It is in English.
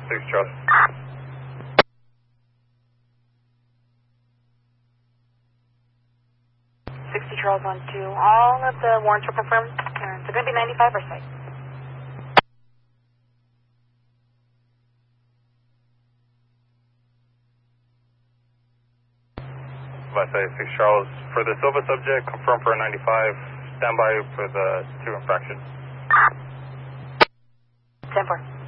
6 Charles. Charles 1-2. All of the warrants were confirmed. They're going to be 95 or 6. I say 6 Charles. For the Silva subject, confirmed for a 95. Stand by for the 2 infraction. 10-4.